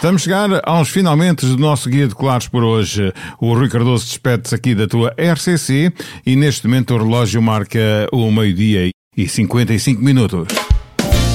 Estamos a chegar aos finalmente do nosso Guia de Claros por hoje. O Rui Cardoso despede-se aqui da tua RCC e neste momento o relógio marca o 12:55.